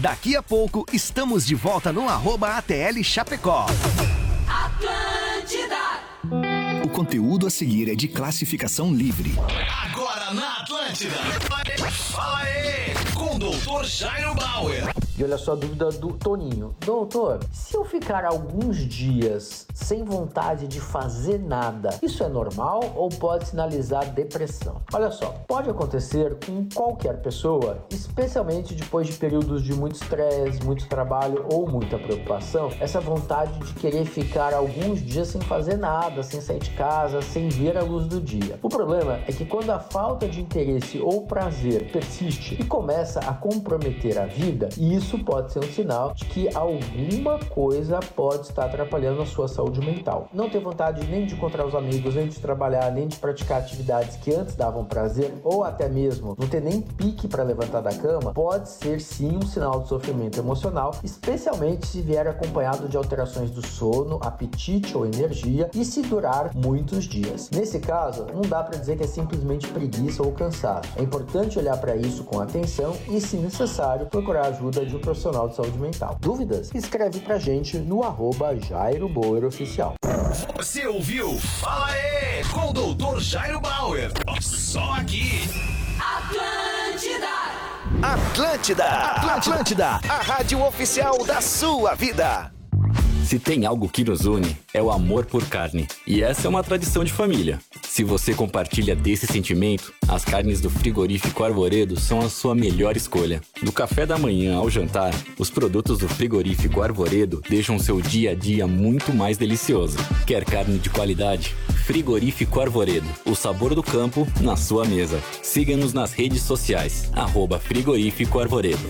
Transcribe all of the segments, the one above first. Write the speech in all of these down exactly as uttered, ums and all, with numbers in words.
Daqui a pouco, estamos de volta no arroba A T L Chapecó. Atlântida. O conteúdo a seguir é de classificação livre. Agora na Atlântida. Fala aí, com o doutor Jairo Bauer. E olha só a dúvida do Toninho. Doutor, se eu ficar alguns dias sem vontade de fazer nada, isso é normal ou pode sinalizar depressão? Olha só, pode acontecer com qualquer pessoa, especialmente depois de períodos de muito estresse, muito trabalho ou muita preocupação, essa vontade de querer ficar alguns dias sem fazer nada, sem sair de casa, sem ver a luz do dia. O problema é que quando a falta de interesse ou prazer persiste e começa a comprometer a vida, isso pode ser um sinal de que alguma coisa pode estar atrapalhando a sua saúde mental. Não ter vontade nem de encontrar os amigos, nem de trabalhar, nem de praticar atividades que antes davam prazer, ou até mesmo não ter nem pique para levantar da cama, pode ser sim um sinal de sofrimento emocional, especialmente se vier acompanhado de alterações do sono, apetite ou energia e se durar muitos dias. Nesse caso, não dá para dizer que é simplesmente preguiça ou cansaço. É importante olhar para isso com atenção e, se necessário, procurar a ajuda de um profissional de saúde mental. Dúvidas? Escreve pra gente no arroba Jairo Bauer Oficial. Você ouviu? Fala aí, com o doutor Jairo Bauer. Só aqui. Atlântida. Atlântida, Atlântida, a rádio oficial da sua vida. Se tem algo que nos une, é o amor por carne. E essa é uma tradição de família. Se você compartilha desse sentimento, as carnes do Frigorífico Arvoredo são a sua melhor escolha. Do café da manhã ao jantar, os produtos do Frigorífico Arvoredo deixam seu dia a dia muito mais delicioso. Quer carne de qualidade? Frigorífico Arvoredo, o sabor do campo na sua mesa. Siga-nos nas redes sociais, arroba Frigorífico Arvoredo.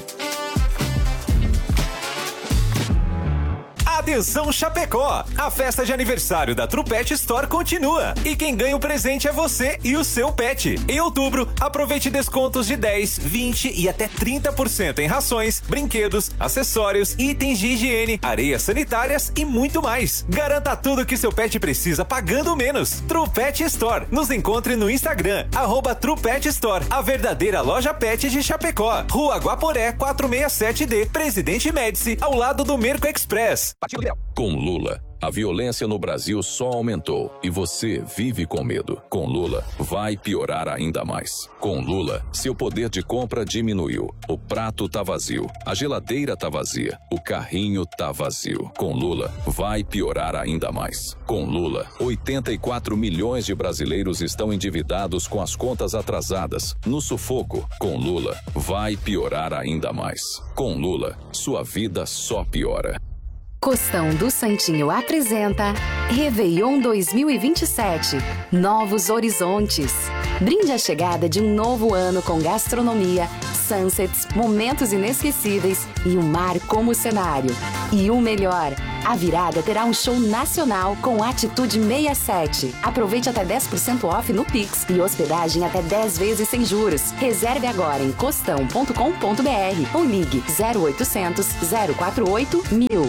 Atenção Chapecó! A festa de aniversário da Trupet Store continua. E quem ganha o presente é você e o seu pet. Em outubro, aproveite descontos de dez, vinte e até trinta por cento em rações, brinquedos, acessórios, itens de higiene, areias sanitárias e muito mais. Garanta tudo que seu pet precisa pagando menos. Trupet Store. Nos encontre no Instagram, arroba Trupet Store, a verdadeira loja pet de Chapecó. Rua Guaporé, quatrocentos e sessenta e sete D, Presidente Médici, ao lado do Merco Express. Com Lula, a violência no Brasil só aumentou e você vive com medo. Com Lula, vai piorar ainda mais. Com Lula, seu poder de compra diminuiu. O prato tá vazio, a geladeira tá vazia, o carrinho tá vazio. Com Lula, vai piorar ainda mais. Com Lula, oitenta e quatro milhões de brasileiros estão endividados com as contas atrasadas, no sufoco. Com Lula, vai piorar ainda mais. Com Lula, sua vida só piora. Costão do Santinho apresenta Réveillon dois mil e vinte e sete. Novos horizontes. Brinde a chegada de um novo ano com gastronomia, sunsets, momentos inesquecíveis e o mar como cenário. E o melhor, a virada terá um show nacional com Atitude sessenta e sete. Aproveite até dez por cento off no Pix e hospedagem até dez vezes sem juros. Reserve agora em costão ponto com ponto br ou ligue zero oitocentos, zero quatro oito, mil.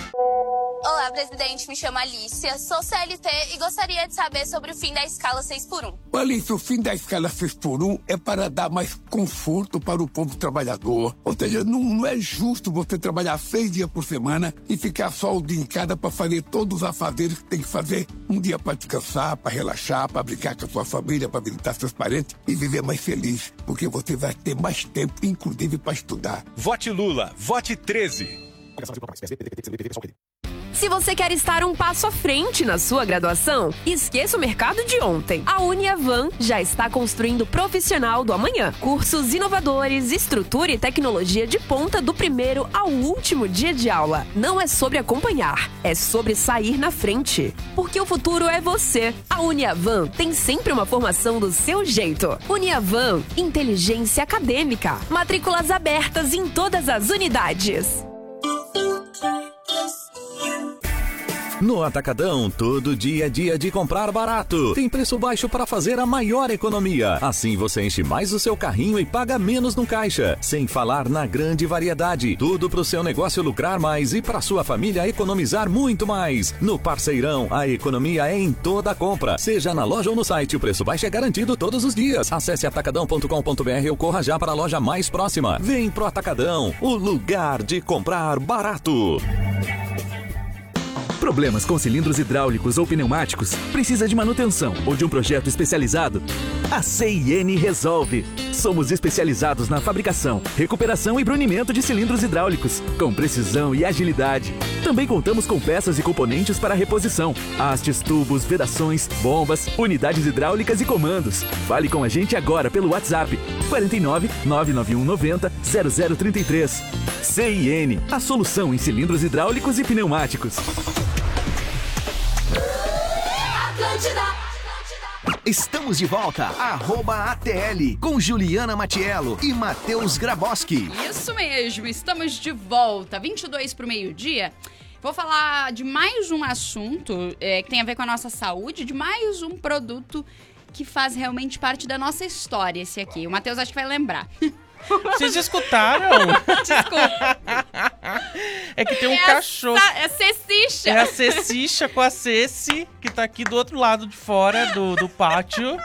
Olá, presidente. Me chamo Alicia, sou C L T e gostaria de saber sobre o fim da escala seis por um. Alicia, o fim da escala seis por um é para dar mais conforto para o povo trabalhador. Ou seja, não, não é justo você trabalhar seis dias por semana e ficar só o dia em casa para fazer todos os afazeres que tem que fazer. Um dia para descansar, para relaxar, para brincar com a sua família, para visitar seus parentes e viver mais feliz. Porque você vai ter mais tempo, inclusive, para estudar. Vote Lula, vote treze. Se você quer estar um passo à frente na sua graduação, esqueça o mercado de ontem. A Uniavan já está construindo profissional do amanhã. Cursos inovadores, estrutura e tecnologia de ponta do primeiro ao último dia de aula. Não é sobre acompanhar, é sobre sair na frente. Porque o futuro é você. A Uniavan tem sempre uma formação do seu jeito. Uniavan, inteligência acadêmica. Matrículas abertas em todas as unidades. No Atacadão, todo dia é dia de comprar barato. Tem preço baixo para fazer a maior economia. Assim você enche mais o seu carrinho e paga menos no caixa. Sem falar na grande variedade. Tudo para o seu negócio lucrar mais e para sua família economizar muito mais. No Parceirão, a economia é em toda a compra. Seja na loja ou no site, o preço baixo é garantido todos os dias. Acesse atacadão ponto com ponto br ou corra já para a loja mais próxima. Vem pro Atacadão, o lugar de comprar barato. Problemas com cilindros hidráulicos ou pneumáticos? Precisa de manutenção ou de um projeto especializado? A C I N resolve. Somos especializados na fabricação, recuperação e brunimento de cilindros hidráulicos, com precisão e agilidade. Também contamos com peças e componentes para reposição, hastes, tubos, vedações, bombas, unidades hidráulicas e comandos. Fale com a gente agora pelo WhatsApp quatro nove, nove nove um nove zero, zero zero três três. C I N, a solução em cilindros hidráulicos e pneumáticos. Estamos de volta, arroba A T L, com Juliana Matiello e Matheus Graboski. Isso mesmo, estamos de volta, vinte e dois para o meio-dia. Vou falar de mais um assunto é, que tem a ver com a nossa saúde, de mais um produto que faz realmente parte da nossa história, esse aqui. O Matheus acho que vai lembrar. Vocês escutaram? Desculpa. É que tem um é cachorro. A, é a Cecicha. É a Cecicha com a Ceci, que tá aqui do outro lado de fora do, do pátio.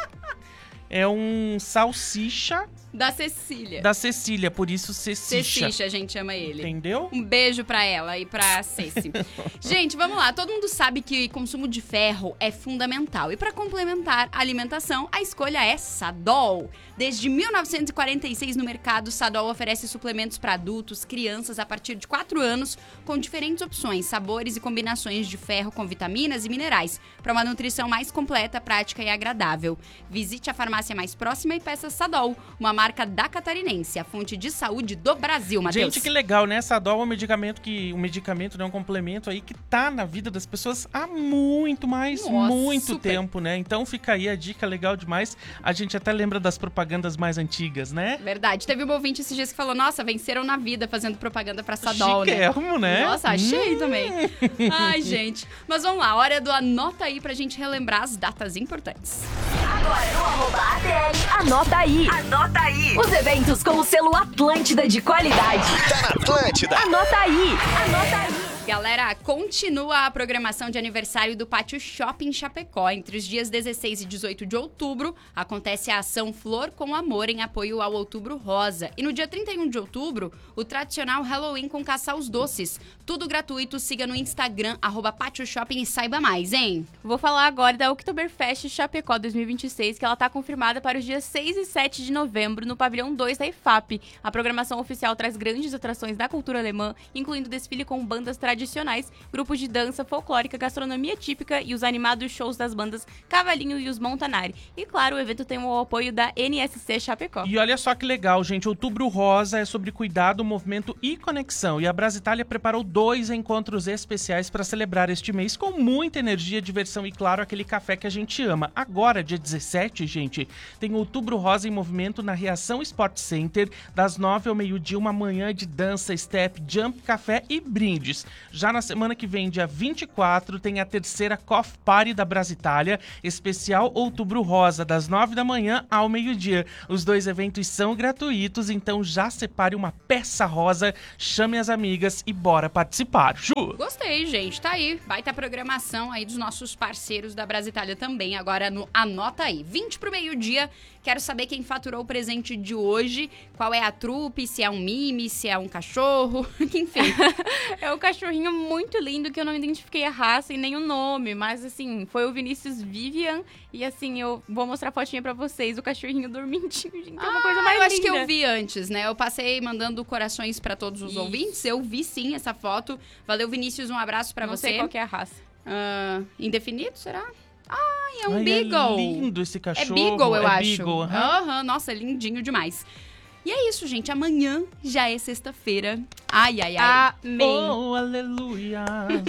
É um salsicha. Da Cecília. Da Cecília, por isso Cecicha. Cecicha, a gente chama ele. Entendeu? Um beijo pra ela e pra Ceci. Gente, vamos lá. Todo mundo sabe que consumo de ferro é fundamental. E pra complementar a alimentação, a escolha é Sadol. Desde mil novecentos e quarenta e seis no mercado, Sadol oferece suplementos para adultos, crianças a partir de quatro anos, com diferentes opções, sabores e combinações de ferro com vitaminas e minerais, para uma nutrição mais completa, prática e agradável. Visite a farmácia mais próxima e peça Sadol, uma marca da Catarinense, a fonte de saúde do Brasil, Matheus. Gente, que legal, né? Sadol é um medicamento que, um medicamento, né? Um complemento aí que tá na vida das pessoas há muito, mais Nossa, muito super. tempo, né? Então fica aí a dica legal demais. A gente até lembra das propagandas mais antigas, né? Verdade. Teve um ouvinte esses dias que falou, nossa, venceram na vida fazendo propaganda pra Sadol, Chiquérrimo, né? Nossa, achei hum. também. Ai, gente. Mas vamos lá, hora do anota aí pra gente relembrar as datas importantes. Agora no arroba A T L, anota aí. Anota aí. Os eventos com o selo Atlântida de qualidade. Tá na Atlântida. Anota aí. Anota aí. Galera, continua a programação de aniversário do Pátio Shopping Chapecó. Entre os dias dezesseis e dezoito de outubro, acontece a ação Flor com Amor em apoio ao Outubro Rosa. E no dia trinta e um de outubro, o tradicional Halloween com caça aos doces. Tudo gratuito, siga no Instagram, arroba Pátio Shopping e saiba mais, hein? Vou falar agora da Oktoberfest Chapecó dois mil e vinte e seis, que ela tá confirmada para os dias seis e sete de novembro, no pavilhão dois da I F A P. A programação oficial traz grandes atrações da cultura alemã, incluindo desfile com bandas tradicionais, grupos de dança folclórica, gastronomia típica e os animados shows das bandas Cavalinho e os Montanari. E claro, o evento tem o apoio da N S C Chapecó. E olha só que legal, gente. Outubro Rosa é sobre cuidado, movimento e conexão. E a Brasitália preparou dois encontros especiais para celebrar este mês com muita energia, diversão e, claro, aquele café que a gente ama. Agora, dia dezessete, gente, tem Outubro Rosa em movimento na Reação Sport Center, das nove ao meio-dia, uma manhã de dança, step, jump, café e brindes. Já na semana que vem, dia vinte e quatro, tem a terceira Coffee Party da Brasitália, especial Outubro Rosa, das nove da manhã ao meio-dia. Os dois eventos são gratuitos, então já separe uma peça rosa, chame as amigas e bora participar. Ju! Gostei, gente. Tá aí. Vai ter a programação aí dos nossos parceiros da Brasitália também. Agora no Anota Aí. vinte pro meio-dia. Quero saber quem faturou o presente de hoje. Qual é a trupe, se é um mime, se é um cachorro. Enfim. É um cachorrinho muito lindo que eu não identifiquei a raça e nem o nome. Mas, assim, foi o Vinícius Vivian. E, assim, eu vou mostrar a fotinha pra vocês. O cachorrinho dormintinho, gente. É uma ah, coisa mais eu linda. acho que eu vi antes, né? Eu passei mandando corações pra todos os Isso. ouvintes. Eu vi, sim, essa foto. Valeu, Vinícius. Um abraço pra não você. Não sei qual que é a raça. Uh, indefinido, será? Ai, é um Ai, Beagle. É lindo esse cachorro. É Beagle, eu é acho. Beagle, Aham, uhum. Nossa, lindinho demais. E é isso, gente. Amanhã já é sexta-feira. Ai, ai, ai. Amém. Oh, aleluia.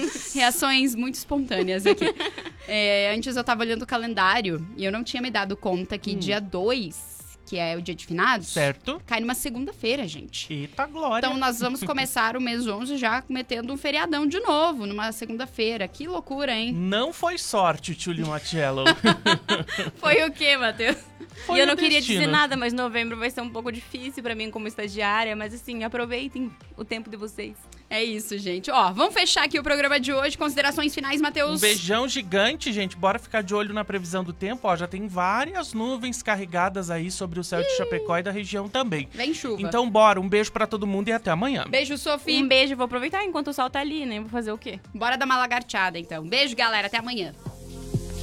Reações muito espontâneas aqui. é, antes eu tava olhando o calendário e eu não tinha me dado conta que hum. dia dois, que é o dia de finados. Certo. Cai numa segunda-feira, gente. Eita glória. Então nós vamos começar o mês onze já metendo um feriadão de novo, numa segunda-feira. Que loucura, hein? Não foi sorte, Tchuli Matiello. Foi o quê, Matheus? E eu não queria dizer nada, mas novembro vai ser um pouco difícil pra mim como estagiária. Mas assim, aproveitem o tempo de vocês. É isso, gente. Ó, vamos fechar aqui o programa de hoje. Considerações finais, Matheus? Um beijão gigante, gente. Bora ficar de olho na previsão do tempo. Ó, já tem várias nuvens carregadas aí sobre o céu de Chapecó e da região também. Vem chuva. Então bora, um beijo pra todo mundo e até amanhã. Beijo, Sofia. Um beijo, vou aproveitar enquanto o sol tá ali, né? Vou fazer o quê? Bora dar uma lagarteada, então. Beijo, galera. Até amanhã.